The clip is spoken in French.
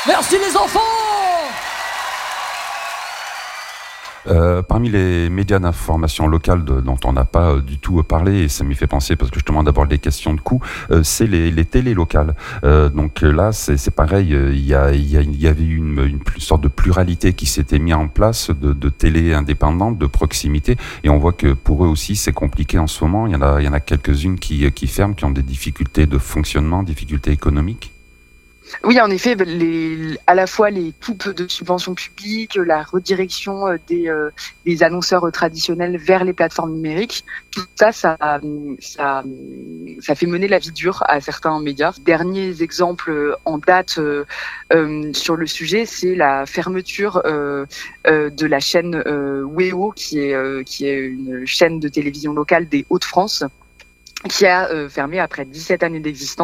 Merci les enfants. Parmi les médias d'information locale dont on n'a pas du tout parlé, et ça m'y fait penser parce que justement d'abord des questions de coûts, c'est les télés locales. Donc là, c'est pareil, il y avait une sorte de pluralité qui s'était mise en place de télé indépendantes, de proximité, et on voit que pour eux aussi c'est compliqué en ce moment. Il y en a quelques-unes qui ferment, qui ont des difficultés de fonctionnement, difficultés économiques. Oui, en effet, à la fois les coupes de subventions publiques, la redirection des annonceurs traditionnels vers les plateformes numériques, tout ça, ça fait mener la vie dure à certains médias. Derniers exemples en date sur le sujet, c'est la fermeture de la chaîne WEO, qui est une chaîne de télévision locale des Hauts-de-France, qui a fermé après 17 années d'existence.